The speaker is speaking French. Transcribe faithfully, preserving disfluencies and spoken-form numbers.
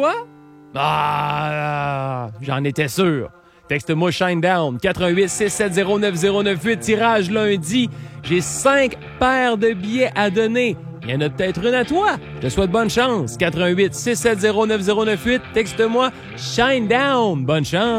Quoi? Ah, j'en étais sûr. Texte-moi Shinedown, quatre un huit, six sept zéro, neuf zéro neuf huit, tirage lundi. J'ai cinq paires de billets à donner. Il y en a peut-être une à toi. Je te souhaite bonne chance. quatre un huit, six sept zéro, neuf zéro neuf huit, texte-moi Shinedown. Bonne chance.